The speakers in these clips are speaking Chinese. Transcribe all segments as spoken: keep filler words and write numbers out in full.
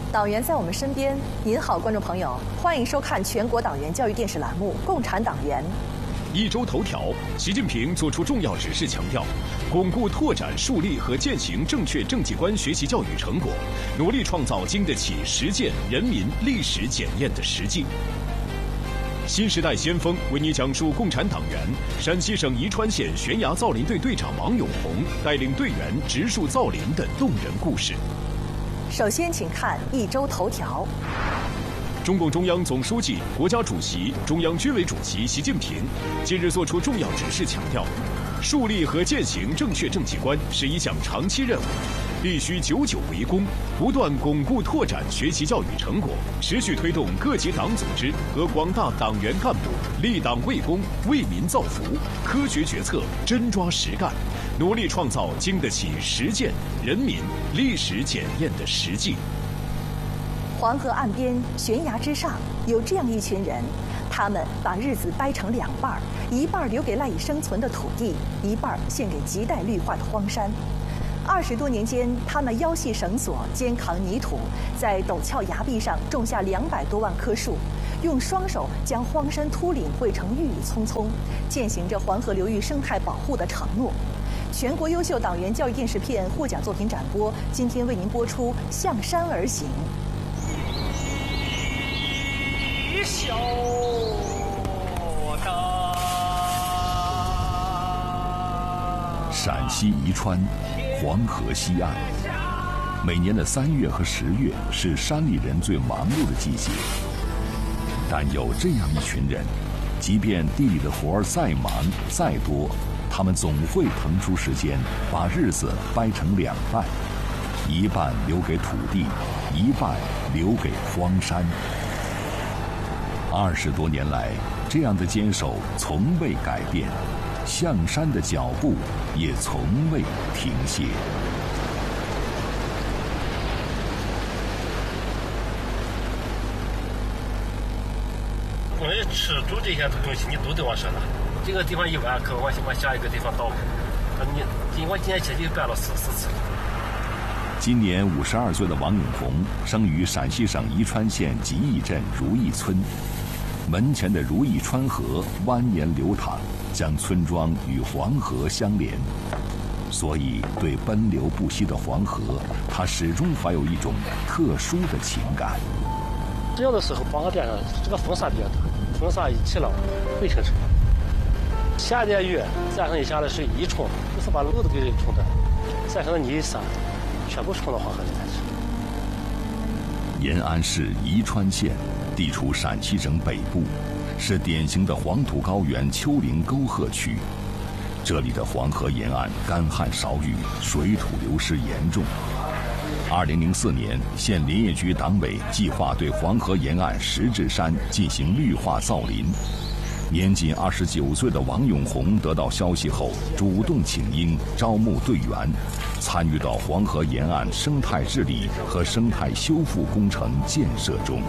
党员在我们身边。您好，观众朋友，欢迎收看全国党员教育电视栏目《共产党员》。 一周头条，习近平作出重要指示，强调巩固拓展树立和践行正确政绩观学习教育成果，努力创造经得起实践人民历史检验的实际。新时代先锋为你讲述共产党员陕西省宜川县悬崖造林队队长王永红带领队员植树造林的动人故事。 首先，请看一周头条。 中共中央总书记、国家主席、中央军委主席习近平近日作出重要指示，强调，树立和践行正确政绩观是一项长期任务，必须久久为功，不断巩固拓展学习教育成果，持续推动各级党组织和广大党员干部立党为公、为民造福，科学决策，真抓实干，努力创造经得起实践人民历史检验的实际。 黄河岸边悬崖之上，有这样一群人，他们把日子掰成两半儿，一半留给赖以生存的土地，一半献给亟待绿化的荒山。二十多年间，他们腰系绳索，肩扛泥土，在陡峭崖壁上种下两百多万棵树，用双手将荒山秃岭绘成郁郁葱葱，践行着黄河流域生态保护的承诺。全国优秀党员教育电视片获奖作品展播，今天为您播出《向山而行》。 小的陕西宜川黄河西岸，每年的三月和十月是山里人最忙碌的季节。但有这样一群人，即便地里的活儿再忙再多，他们总会腾出时间，把日子掰成两半，一半留给土地，一半留给荒山。二十多年来，这样的坚守从未改变，向山的脚步也从未停歇。 关于吃住这些东西，你都得往上拿。这个地方一完，可往往下一个地方倒。你今我今年去就搬了四四次。 今年五十二岁的王永红生于陕西省宜川县吉义镇如意村。门前的如意川河蜿蜒流淌，将村庄与黄河相连，所以对奔流不息的黄河，他始终怀有一种特殊的情感。 只要的时候，黄河边上这个风沙比较大，风沙一起浪会成城。夏天雨，山上一下的水一冲，就是把路都给人冲的，山上的泥沙全部冲到黄河里面去。 延安市宜川县地处陕西省北部，是典型的黄土高原丘陵沟壑区。这里的黄河沿岸干旱少雨，水土流失严重。二零零四年，县林业局党委计划对黄河沿岸石质山进行绿化造林。年仅二十九岁的王永红得到消息后，主动请缨，招募队员，参与到黄河沿岸生态治理和生态修复工程建设中。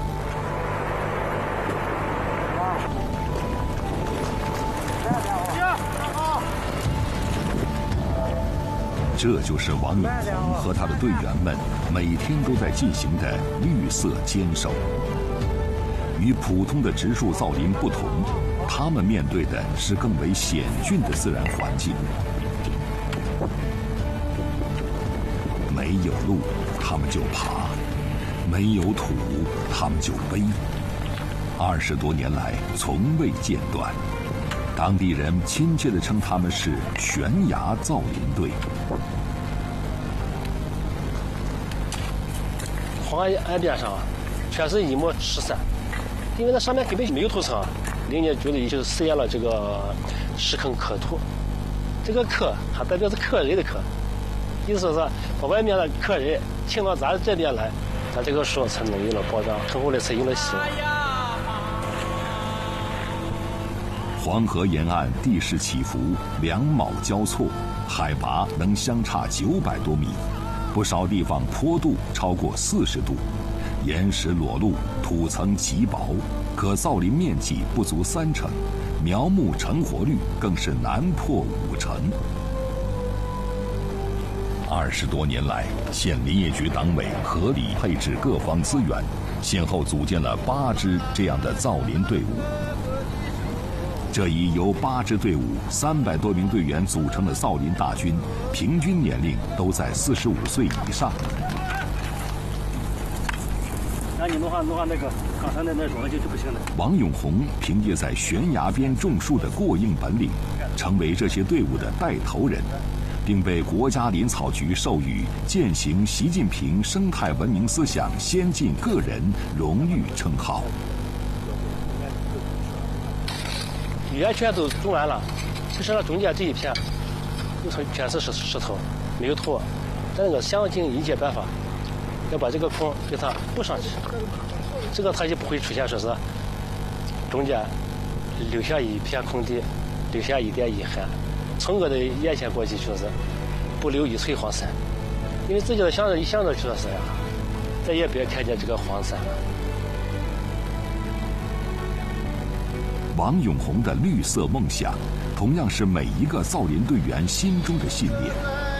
这就是王永红和他的队员们每天都在进行的绿色坚守。与普通的植树造林不同，他们面对的是更为险峻的自然环境。没有路，他们就爬；没有土，他们就背。二十多年来，从未间断。当地人亲切地称他们是“悬崖造林队”。 黄河岸边上全是一抹石山，因为那上面根本没有土层，林业局里就试验了这个石坑刻土。这个刻它代表是刻人的刻，意思是把外面的刻人请到咱这边来，咱这个树才能有了保障，成后来才有了希望。 黄河沿岸地势起伏，两卯交错，海拔能相差九百多米，不少地方坡度超过四十度，岩石裸露，土层极薄，可造林面积不足三成，苗木成活率更是难破五成。 二十多年来，县林业局党委合理配置各方资源，先后组建了八支这样的造林队伍。这一由八支队伍、三百多名队员组成的造林大军，平均年龄都在四十五岁以上。 那你弄上弄上那个刚才那那种就就不行了。 王永红凭借在悬崖边种树的过硬本领，成为这些队伍的带头人，并被国家林草局授予践行习近平生态文明思想先进个人荣誉称号。 园全都种完了，就剩了中间这一片，就全是石石头，没有土。咱那个想尽一切办法，要把这个孔给它补上去，这个它就不会出现说是中间留下一片空地，留下一点遗憾。从我的眼前过去就是不留一寸黄山，因为自己的想着一想着说是呀，再也别看见这个黄山了。 王永红的绿色梦想，同样是每一个造林队员心中的信念。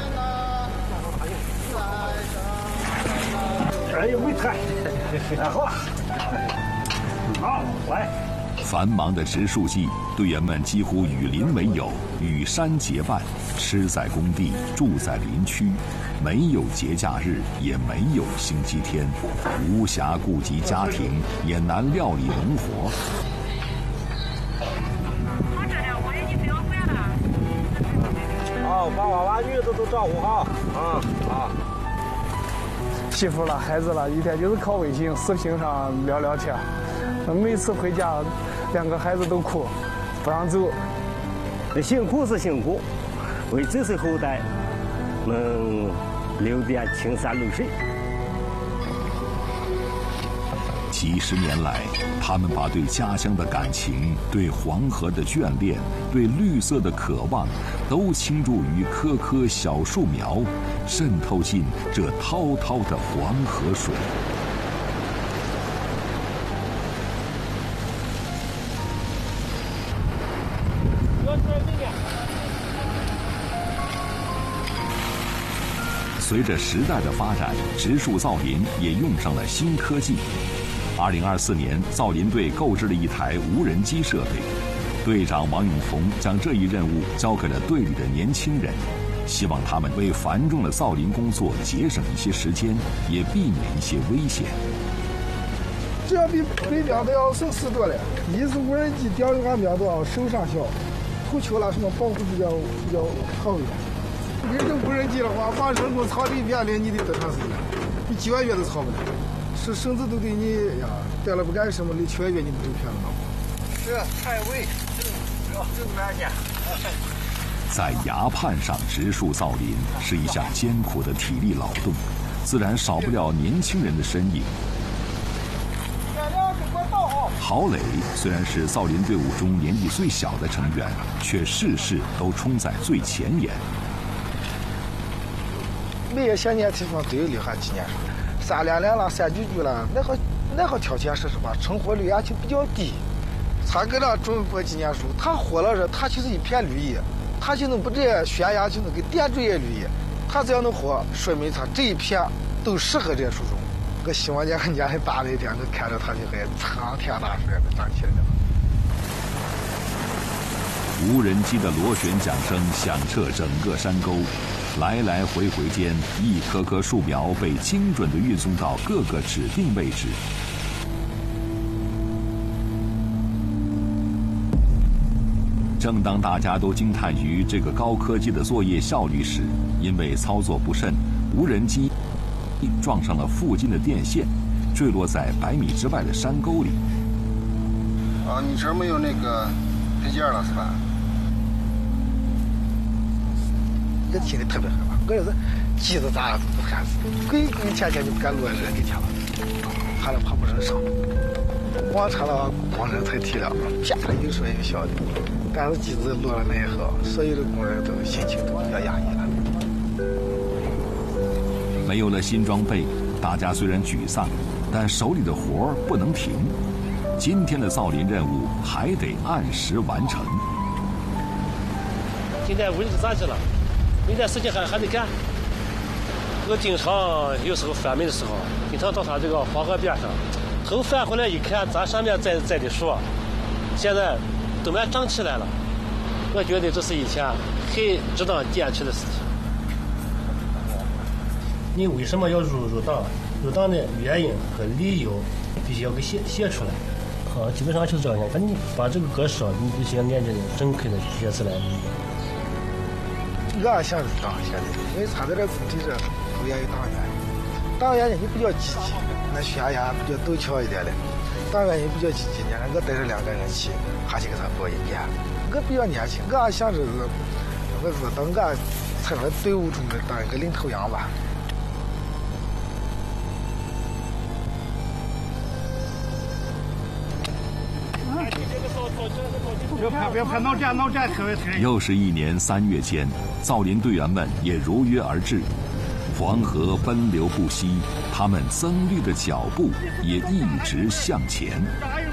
哎呦，没太，哎好了，好来。 繁忙的植树季，队员们几乎与林为友，与山结伴，吃在工地，住在林区，没有节假日，也没有星期天，无暇顾及家庭，也难料理农活。 好，把娃娃女子都照顾好，啊啊！ 媳妇了，孩子了，一天就是靠微信、视频上聊聊天。每次回家，两个孩子都哭，不让走。 辛苦是辛苦，为子孙后代能留点青山绿水。 几十年来，他们把对家乡的感情、对黄河的眷恋、对绿色的渴望，都倾注于棵棵小树苗，渗透进这滔滔的黄河水。随着时代的发展，植树造林也用上了新科技。二零二四年，造林队购置了一台无人机设备。队长王永红将这一任务交给了队里的年轻人，希望他们为繁重的造林工作节省一些时间，也避免一些危险。 这样比北边都要省事多了。一是无人机吊的俺边都要手上小，后缺了什么保护比较比较好一点。你这无人机的话，把人工草地变林，你得多长时间？你几个月都草不了。是绳子都对你呀，带了不干什么，你缺月你不就骗了吗？ 这太危，正正难见。 在崖畔上植树造林是一项艰苦的体力劳动，自然少不了年轻人的身影。郝磊虽然是造林队伍中年纪最小的成员，却事事都冲在最前沿。 每个小年轻方都有留下纪念树。三两两了，三九九了，那个那个条件是什么？成活率也就比较低。他给他种过纪念树，他活了这，他就是一片绿叶，他就能把这悬崖就能给点缀绿叶。他只要能活，说明他这一片都适合这树种。我希望这个年龄大了一点，能看着他就还苍天大树的长起来了。 无人机的螺旋桨声响彻整个山沟。来来回回间，一棵棵树苗被精准地运送到各个指定位置。正当大家都惊叹于这个高科技的作业效率时，因为操作不慎，无人机撞上了附近的电线，坠落在百米之外的山沟里。 啊，你这儿没有那个配件了是吧？ 这心里特别害怕，我要是机子咋样都害死，鬼鬼天天就不敢落人跟前了，害了怕不认上。光车了，光人才体谅，啪的有说有笑的。但是机子落了那以后，所有的工人都心情都比较压抑了。 没有了新装备，大家虽然沮丧，但手里的活儿不能停。今天的造林任务还得按时完成。 今天物理咋去了？明天事情还还得干， 候经常有时候返门的时候，经常到他这个黄河边上，头返回来一看，咱上面栽栽的树，现在都蛮长起来了。我觉得这是以前很值得坚持的事情。你为什么要入入党？入党的原因和理由必须要给写写出来。啊，基本上就是这样。反正你把这个歌诗，你必须要念着正确的写出来。 俺想入党现在，因为他在这工体这头也有党员，党员呢你比较积极，那宣言比较陡峭一点的，党员也比较积极呢。我带着两个人去，还去给他报一遍。我比较年轻，我想着是，我是等俺成了队伍中的当一个领头羊吧。 又是一年三月间，造林队员们也如约而至。黄河奔流不息，他们增绿的脚步也一直向前。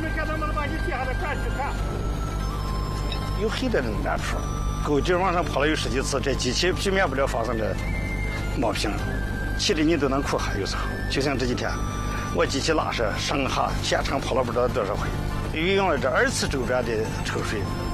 有黑的那种感触，沟井往上跑了有十几次，这机器避免不了发生这冒平，气的你都能哭哈。有时候就像这几天，我机器拉涉上哈现场跑了不知道多少回，运用了这二次周转的抽水。